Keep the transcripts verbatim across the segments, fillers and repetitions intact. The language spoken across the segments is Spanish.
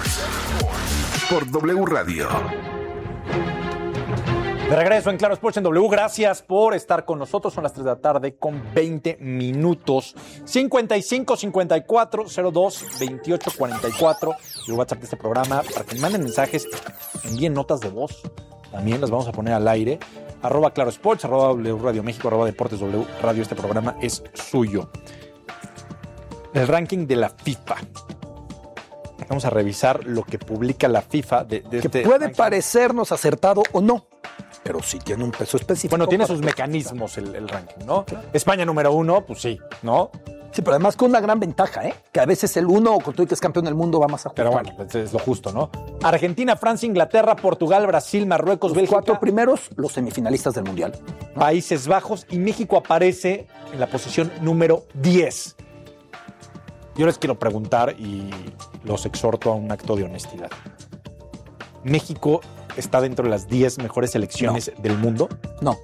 por W Radio. De regreso en Claro Sports en W, gracias por estar con nosotros. Son las tres de la tarde con veinte minutos. cincuenta y cinco, cincuenta y cuatro, cero dos, veintiocho, cuarenta y cuatro. El WhatsApp de este programa para que manden mensajes, envíen notas de voz. También las vamos a poner al aire. Arroba Claro Sports, arroba W Radio México, arroba Deportes W Radio. Este programa es suyo. El ranking de la FIFA. Vamos a revisar lo que publica la FIFA de, de que este puede ranking. parecernos acertado o no, pero sí tiene un peso específico. Bueno, tiene sus mecanismos el, el ranking, ¿no? Claro. España número uno, pues sí, ¿no? Sí, pero además con una gran ventaja, ¿eh? Que a veces el uno, con todo y que es campeón del mundo, va más a jugar. Pero bueno, pues es lo justo, ¿no? Argentina, Francia, Inglaterra, Portugal, Brasil, Marruecos, los Bélgica. cuatro primeros, los semifinalistas del Mundial, ¿no? Países Bajos, y México aparece en la posición número diez. Yo les quiero preguntar y los exhorto a un acto de honestidad. ¿México está dentro de las diez mejores selecciones no. del mundo? No.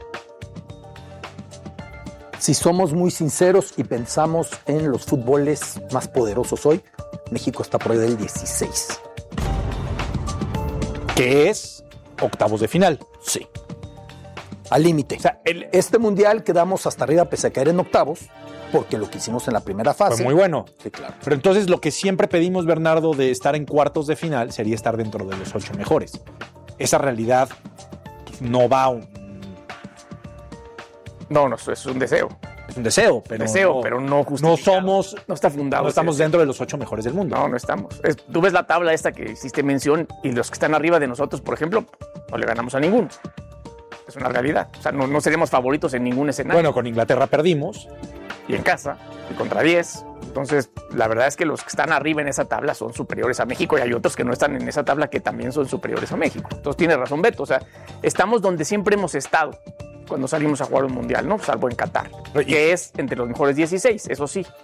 Si somos muy sinceros y pensamos en los fútboles más poderosos hoy, México está por ahí del dieciséis. ¿Qué es? Octavos de final. Sí. Al límite. O sea, el... Este mundial quedamos hasta arriba pese a caer en octavos, porque lo que hicimos en la primera fase. Fue muy bueno. Sí, claro. Pero entonces lo que siempre pedimos, Bernardo, de estar en cuartos de final sería estar dentro de los ocho mejores. Esa realidad no va a un... No, no, es un deseo. Es un deseo, pero deseo, no, pero no justificado. No somos... No está fundado. No estamos dentro de los ocho mejores del mundo. No, no estamos. Es, tú ves la tabla esta que hiciste mención y los que están arriba de nosotros, por ejemplo, no le ganamos a ninguno. Es una realidad. O sea, no, no seremos favoritos en ningún escenario. Bueno, con Inglaterra perdimos. Y en casa, y contra diez. Entonces, la verdad es que los que están arriba en esa tabla son superiores a México y hay otros que no están en esa tabla que también son superiores a México. Entonces, tiene razón Beto. O sea, estamos donde siempre hemos estado cuando salimos a jugar un mundial, ¿no? Salvo en Qatar, que es entre los mejores dieciséis, eso sí.